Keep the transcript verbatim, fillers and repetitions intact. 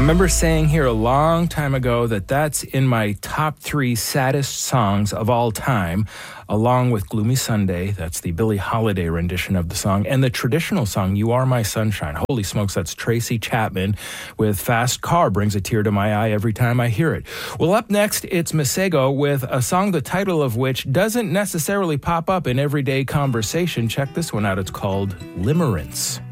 remember saying here a long time ago that that's in my top three saddest songs of all time, along with Gloomy Sunday. That's the Billie Holiday rendition of the song, and the traditional song, You Are My Sunshine. Holy smokes, that's Tracy Chapman with Fast Car. Brings a tear to my eye every time I hear it. Well, up next, it's Masego with a song the title of which doesn't necessarily pop up in everyday conversation. Check this one out. It's called Limerence.